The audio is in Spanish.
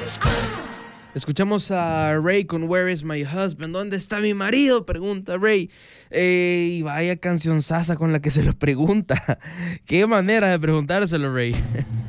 Escuchamos a Ray con Where is my husband? ¿Dónde está mi marido? Pregunta Ray. Y vaya canción sasa con la que se lo pregunta. Qué manera de preguntárselo, Ray.